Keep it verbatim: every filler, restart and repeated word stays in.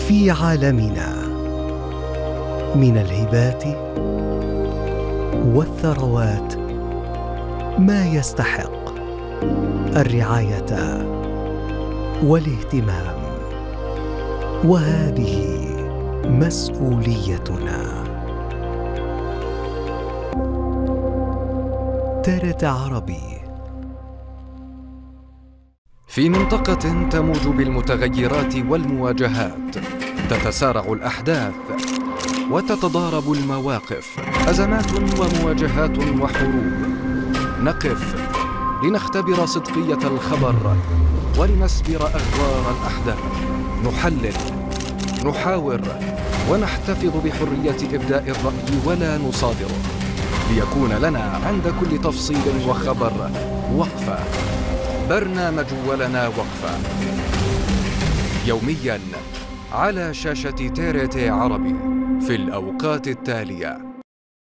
في عالمنا من الهبات والثروات ما يستحق الرعاية والاهتمام، وهذه مسؤوليتنا. ترت عربي. في منطقة تموج بالمتغيرات والمواجهات، تتسارع الأحداث وتتضارب المواقف، أزمات ومواجهات وحروب. نقف لنختبر صدقية الخبر ولنسبر أغوار الأحداث، نحلل، نحاور، ونحتفظ بحرية إبداء الرأي ولا نصادره، ليكون لنا عند كل تفصيل وخبر وقفة. برنامج ولنا وقفة، يومياً على شاشة تي آر تي عربي في الأوقات التالية.